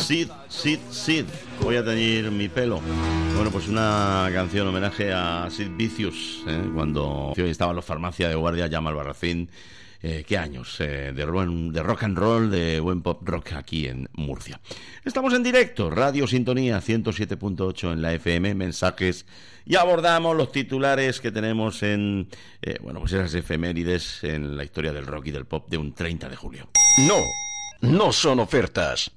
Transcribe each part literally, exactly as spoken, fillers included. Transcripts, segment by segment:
Sid, Sid, Sid, voy a teñir mi pelo. Bueno, pues una canción homenaje a Sid Vicious, ¿eh? Cuando estaba en la farmacia de guardia, llama al Barracín. Eh, ¿Qué años? Eh, de, de rock and roll, de buen pop rock aquí en Murcia. Estamos en directo, Radio Sintonía ciento siete punto ocho en la F M, mensajes, y abordamos los titulares que tenemos en, eh, bueno, pues esas efemérides en la historia del rock y del pop de un treinta de julio. No, no son ofertas.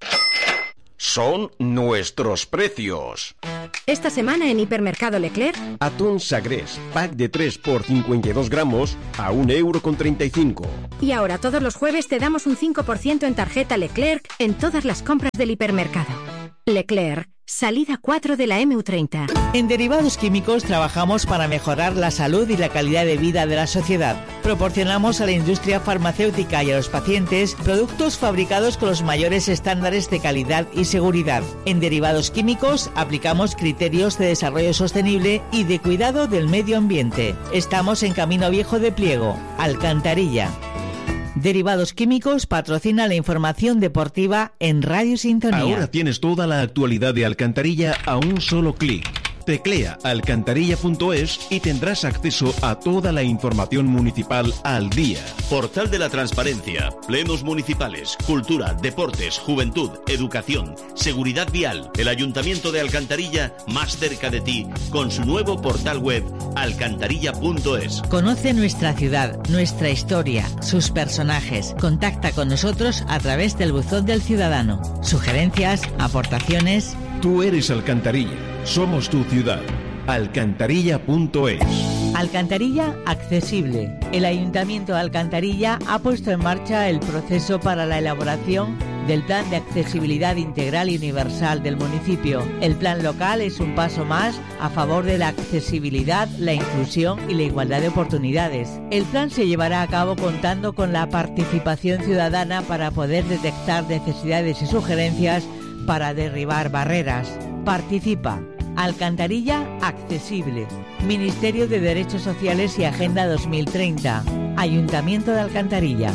Son nuestros precios. Esta semana en Hipermercado Leclerc, atún Sagrés, pack de tres por cincuenta y dos gramos a un euro con treinta y cinco. Y ahora todos los jueves te damos un cinco por ciento en tarjeta Leclerc en todas las compras del hipermercado. Leclerc, salida cuatro de la M U treinta. En Derivados Químicos trabajamos para mejorar la salud y la calidad de vida de la sociedad. Proporcionamos a la industria farmacéutica y a los pacientes productos fabricados con los mayores estándares de calidad y seguridad. En Derivados Químicos aplicamos criterios de desarrollo sostenible y de cuidado del medio ambiente. Estamos en Camino Viejo de Pliego, Alcantarilla. Derivados Químicos patrocina la información deportiva en Radio Sintonía. Ahora tienes toda la actualidad de Alcantarilla a un solo clic. Teclea alcantarilla punto es y tendrás acceso a toda la información municipal al día. Portal de la Transparencia, plenos municipales, cultura, deportes, juventud, educación, seguridad vial. El Ayuntamiento de Alcantarilla más cerca de ti con su nuevo portal web alcantarilla punto es. Conoce nuestra ciudad, nuestra historia, sus personajes. Contacta con nosotros a través del buzón del ciudadano. Sugerencias, aportaciones. Tú eres Alcantarilla, somos tu ciudad. alcantarilla punto es. Alcantarilla accesible. El Ayuntamiento de Alcantarilla ha puesto en marcha el proceso para la elaboración del Plan de Accesibilidad Integral y Universal del municipio. El plan local es un paso más a favor de la accesibilidad, la inclusión y la igualdad de oportunidades. El plan se llevará a cabo contando con la participación ciudadana para poder detectar necesidades y sugerencias para derribar barreras. Participa. Alcantarilla accesible. Ministerio de Derechos Sociales y Agenda dos mil treinta. Ayuntamiento de Alcantarilla.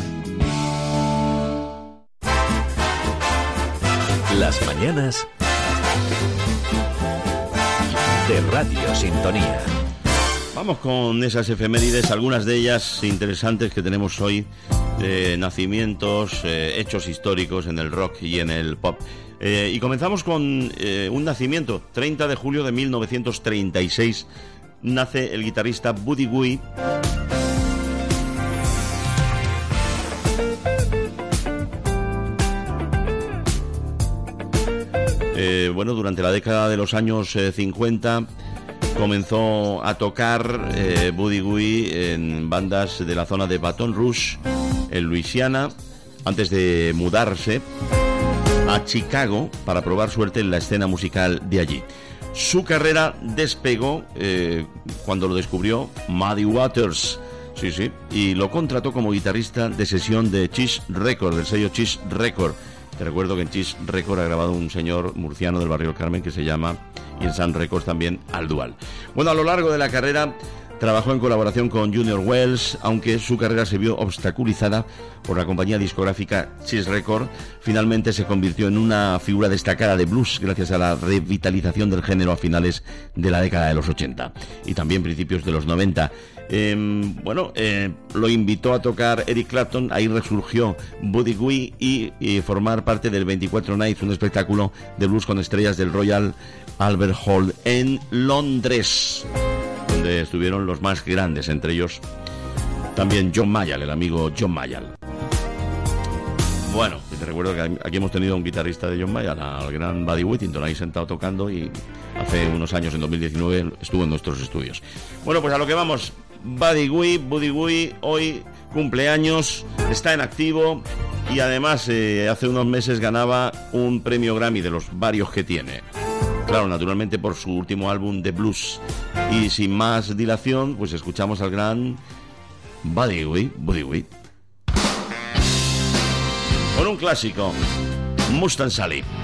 Las mañanas de Radio Sintonía. Vamos con esas efemérides, algunas de ellas interesantes que tenemos hoy, eh, nacimientos, eh, hechos históricos en el rock y en el pop. Eh, y comenzamos con eh, un nacimiento, treinta de julio de mil novecientos treinta y seis, nace el guitarrista Buddy Guy. Eh, bueno, durante la década de los años eh, cincuenta comenzó a tocar eh, Buddy Guy en bandas de la zona de Baton Rouge, en Luisiana, antes de mudarse a Chicago para probar suerte en la escena musical de allí. Su carrera despegó eh, cuando lo descubrió Muddy Waters, sí, sí, y lo contrató como guitarrista de sesión de Chiss Record, del sello Chiss Record. Te recuerdo que en Chiss Record ha grabado un señor murciano del barrio del Carmen que se llama, y en Sun Records también, Al Dual. Bueno, a lo largo de la carrera trabajó en colaboración con Junior Wells, aunque su carrera se vio obstaculizada por la compañía discográfica Chiss Record. Finalmente se convirtió en una figura destacada de blues gracias a la revitalización del género a finales de la década de los ochenta y también principios de los noventa. Eh, bueno, eh, lo invitó a tocar Eric Clapton, ahí resurgió Buddy Guy y, y formar parte del veinticuatro Nights, un espectáculo de blues con estrellas del Royal Albert Hall en Londres, donde estuvieron los más grandes, entre ellos también John Mayall, el amigo John Mayall. Bueno, te recuerdo que aquí hemos tenido a un guitarrista de John Mayall, al gran Buddy Whittington, ahí sentado tocando, y hace unos años, en dos mil diecinueve, estuvo en nuestros estudios. Bueno, pues a lo que vamos. Buddy Guy, Buddy Guy, hoy cumpleaños, está en activo y además eh, hace unos meses ganaba un premio Grammy de los varios que tiene. Claro, naturalmente por su último álbum de blues. Y sin más dilación, pues escuchamos al gran Buddy Guy, Buddy Guy. Con un clásico, Mustang Sally.